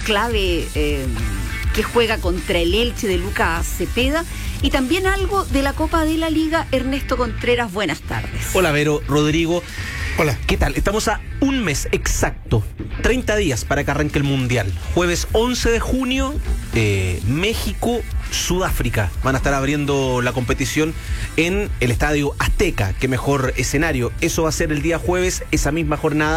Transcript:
clave que juega contra el Elche de Lucas Cepeda, y también algo de la Copa de la Liga. Ernesto Contreras, buenas tardes. Hola, Vero, Rodrigo. Hola. ¿Qué tal? Estamos a un mes exacto, 30 días para que arranque el Mundial. Jueves 11 de junio, México, Sudáfrica van a estar abriendo la competición en el Estadio Azteca. Qué mejor escenario. Eso va a ser el día jueves, esa misma jornada.